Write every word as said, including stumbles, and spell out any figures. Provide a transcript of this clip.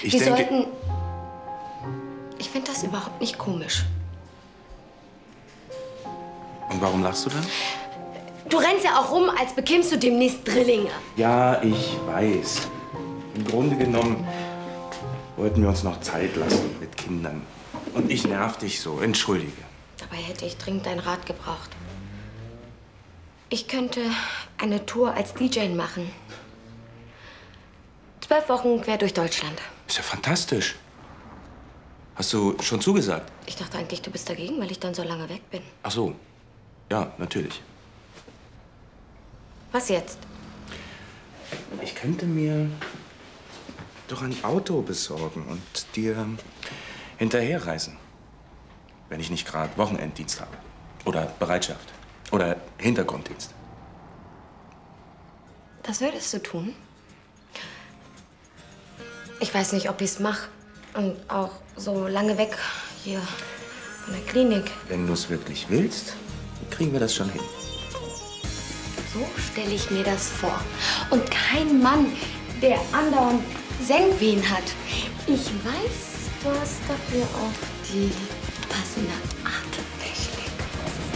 Ich Wir denke... sollten... Ich finde das überhaupt nicht komisch. Und warum lachst du dann? Du rennst ja auch rum, als bekämst du demnächst Drillinge. Ja, ich weiß. Im Grunde genommen wollten wir uns noch Zeit lassen mit Kindern. Und ich nerv dich so, entschuldige. Dabei hätte ich dringend deinen Rat gebraucht. Ich könnte eine Tour als D J machen. Zwölf Wochen quer durch Deutschland. Ist ja fantastisch. Hast du schon zugesagt? Ich dachte eigentlich, du bist dagegen, weil ich dann so lange weg bin. Ach so. Ja, natürlich. Was jetzt? Ich könnte mir doch ein Auto besorgen und dir hinterherreisen. Wenn ich nicht gerade Wochenenddienst habe. Oder Bereitschaft. Oder Hintergrunddienst. Das würdest du tun? Ich weiß nicht, ob ich's mache. Und auch so lange weg hier von der Klinik. Wenn du es wirklich willst, kriegen wir das schon hin. So stelle ich mir das vor. Und kein Mann, der andauernd Senkwehen hat. Ich weiß, du hast dafür auch die passende Art.